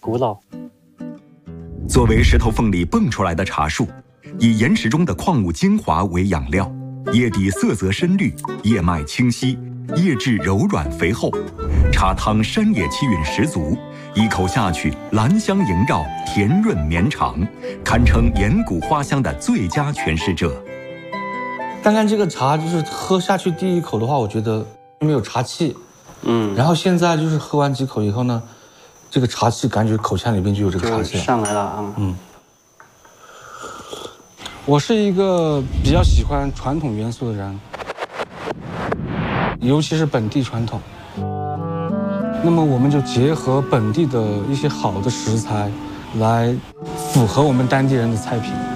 古老。 作为石头缝里蹦出来的茶树，以岩石中的矿物精华为养料，叶底色泽深绿，叶脉清晰，叶质柔软肥厚，茶汤山野气韵十足，一口下去兰香萦绕，甜润绵长，堪称岩谷花香的最佳诠释者。 刚刚这个茶就是喝下去第一口的话，我觉得没有茶气，然后现在就是喝完几口以后呢，这个茶气感觉口腔里面就有这个茶气上来了啊。 我是一个比较喜欢传统元素的人，尤其是本地传统。那么我们就结合本地的一些好的食材，来符合我们当地人的菜品。